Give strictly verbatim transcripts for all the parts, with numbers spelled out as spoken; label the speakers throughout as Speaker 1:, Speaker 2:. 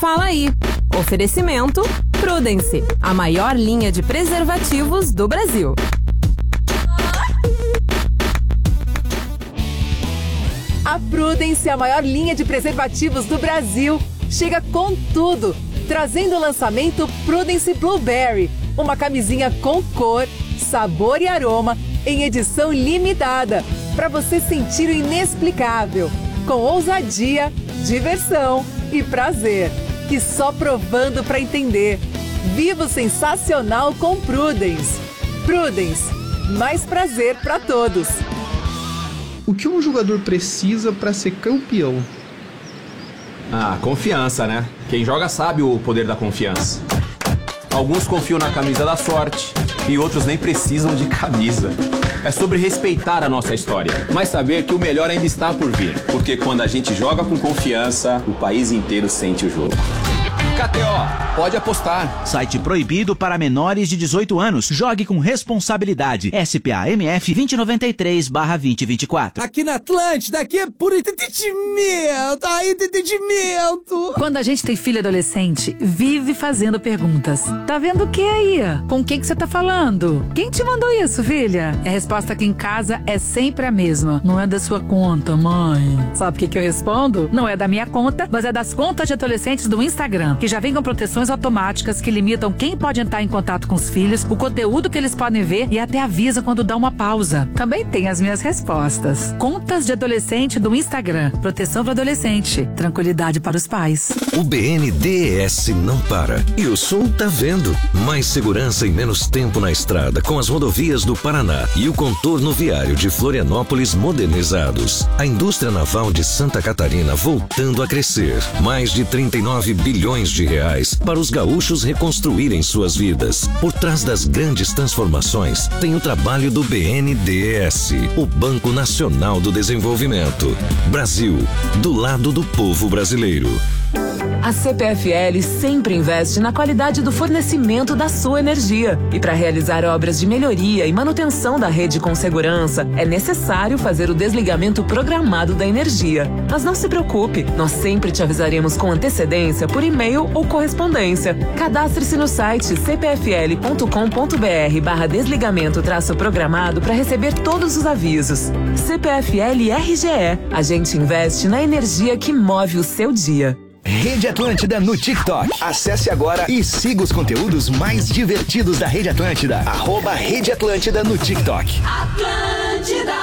Speaker 1: Fala aí. Oferecimento Prudence, a maior linha de preservativos do Brasil.
Speaker 2: A Prudence, a maior linha de preservativos do Brasil, chega com tudo, trazendo o lançamento Prudence Blueberry, uma camisinha com cor, sabor e aroma em edição limitada, para você sentir o inexplicável, com ousadia, diversão e prazer, que só provando para entender. Viva o sensacional com Prudence. Prudence, mais prazer para todos.
Speaker 3: O que um jogador precisa para ser campeão?
Speaker 4: Ah, confiança, né? Quem joga sabe o poder da confiança. Alguns confiam na camisa da sorte e outros nem precisam de camisa. É sobre respeitar a nossa história, mas saber que o melhor ainda está por vir. Porque quando a gente joga com confiança, o país inteiro sente o jogo. K T O, pode apostar.
Speaker 5: Site proibido para menores de dezoito anos. Jogue com responsabilidade. S P A M F vinte e noventa e três barra vinte e vinte e quatro.
Speaker 6: Aqui na Atlântida, aqui é por entendimento. Aí, entendimento.
Speaker 7: Quando a gente tem filho adolescente, vive fazendo perguntas. Tá vendo o que aí? Com quem que você tá falando? Quem te mandou isso, filha? A resposta aqui em casa é sempre a mesma. Não é da sua conta, mãe. Sabe o que que eu respondo? Não é da minha conta, mas é das contas de adolescentes do Instagram, que já vem com proteções automáticas que limitam quem pode entrar em contato com os filhos, o conteúdo que eles podem ver e até avisa quando dá uma pausa. Também tem as minhas respostas. Contas de adolescente do Instagram. Proteção para adolescente. Tranquilidade para os pais.
Speaker 8: O B N D E S não para. E o Sul tá vendo. Mais segurança e menos tempo na estrada com as rodovias do Paraná e o contorno viário de Florianópolis modernizados. A indústria naval de Santa Catarina voltando a crescer. Mais de trinta e nove bilhões de reais para os gaúchos reconstruírem suas vidas. Por trás das grandes transformações tem o trabalho do B N D E S, o Banco Nacional do Desenvolvimento. Brasil, do lado do povo brasileiro.
Speaker 9: A C P F L sempre investe na qualidade do fornecimento da sua energia. E para realizar obras de melhoria e manutenção da rede com segurança, é necessário fazer o desligamento programado da energia. Mas não se preocupe, nós sempre te avisaremos com antecedência por e-mail ou correspondência. Cadastre-se no site c p f l ponto com ponto b r barra desligamento traço programado para receber todos os avisos. C P F L R G E, a gente investe na energia que move o seu dia.
Speaker 10: Rede Atlântida no TikTok. Acesse agora e siga os conteúdos mais divertidos da Rede Atlântida. Arroba Rede Atlântida no TikTok.
Speaker 11: Atlântida.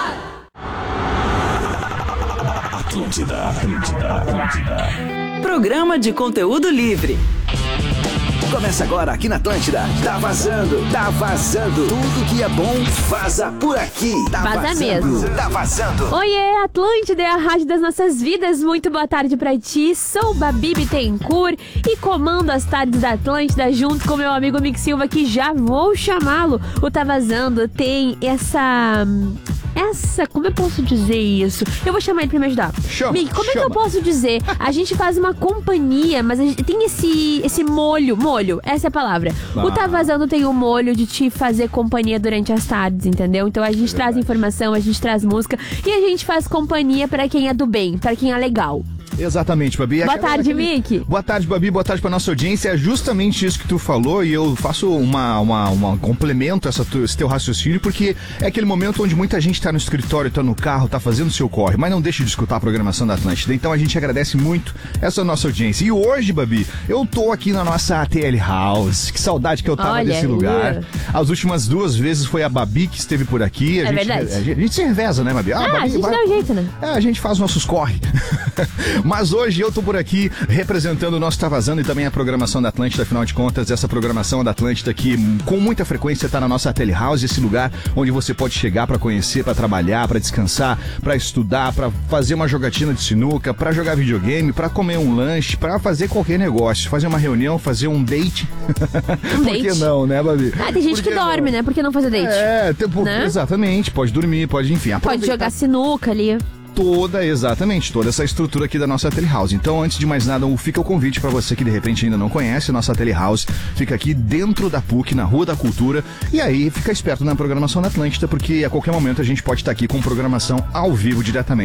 Speaker 10: Atlântida, Atlântida, Atlântida.
Speaker 9: Programa de conteúdo livre.
Speaker 10: Começa agora aqui na Atlântida. Tá vazando, tá vazando. Tudo que é bom, vaza por aqui. Tá
Speaker 12: Vaza
Speaker 10: vazando,
Speaker 12: mesmo.
Speaker 10: Tá vazando.
Speaker 12: Oiê, Atlântida é a rádio das nossas vidas. Muito boa tarde pra ti. Sou Babi Bittencourt e comando as tardes da Atlântida junto com meu amigo Mick Silva, que já vou chamá-lo. O Tá Vazando tem essa... Essa, como eu posso dizer isso? Eu vou chamar ele pra me ajudar.
Speaker 3: Chama,
Speaker 12: Mick, como
Speaker 3: chama.
Speaker 12: é que eu posso dizer? A gente faz uma companhia, mas a gente tem esse, esse molho, molho, essa é a palavra.
Speaker 3: Ah.
Speaker 12: O Tá Vazando tem o molho de te fazer companhia durante as tardes, entendeu? Então a gente é traz informação, a gente traz música e a gente faz companhia pra quem é do bem, pra quem é legal.
Speaker 3: Exatamente, Babi.
Speaker 12: Boa
Speaker 3: Aquela-
Speaker 12: tarde,
Speaker 3: aquele-
Speaker 12: Mick.
Speaker 3: Boa tarde, Babi. Boa tarde pra nossa audiência. É justamente isso que tu falou e eu faço uma, uma, uma um complemento a essa tu- esse teu raciocínio, porque é aquele momento onde muita gente tá no escritório, tá no carro, tá fazendo o seu corre, mas não deixa de escutar a programação da Atlântida. Então a gente agradece muito essa nossa audiência. E hoje, Babi, eu tô aqui na nossa A T L House. Que saudade que eu tava
Speaker 12: Olha
Speaker 3: desse
Speaker 12: aí.
Speaker 3: lugar. As últimas duas vezes foi a Babi que esteve por aqui. A
Speaker 12: É
Speaker 3: gente,
Speaker 12: verdade.
Speaker 3: A, gente, a gente se reveza, né, Babi?
Speaker 12: Ah, a
Speaker 3: Babi,
Speaker 12: gente
Speaker 3: vai-
Speaker 12: dá um jeito, né?
Speaker 3: É, a gente faz nossos corre. Mas hoje eu tô por aqui representando o nosso Tá Vazando e também a programação da Atlântida. Afinal de contas, essa programação da Atlântida que com muita frequência tá na nossa Telehouse, esse lugar onde você pode chegar pra conhecer, pra trabalhar, pra descansar, pra estudar, pra fazer uma jogatina de sinuca, pra jogar videogame, pra comer um lanche, pra fazer qualquer negócio, fazer uma reunião, fazer um date.
Speaker 12: Um
Speaker 3: Por que
Speaker 12: date.
Speaker 3: não, né, Babi?
Speaker 12: Ah, tem gente
Speaker 3: Por
Speaker 12: que
Speaker 3: não?
Speaker 12: dorme, né? Por que não fazer date?
Speaker 3: É, tempo,
Speaker 12: Né?
Speaker 3: exatamente. Pode dormir, pode, enfim.
Speaker 12: Pode
Speaker 3: aproveitar
Speaker 12: jogar sinuca ali.
Speaker 3: toda, exatamente, toda essa estrutura aqui da nossa Telehouse. Então, antes de mais nada, fica o convite para você que de repente ainda não conhece, nossa Telehouse fica aqui dentro da P U C, na Rua da Cultura, e aí fica esperto na programação da Atlântida, porque a qualquer momento a gente pode estar aqui com programação ao vivo diretamente.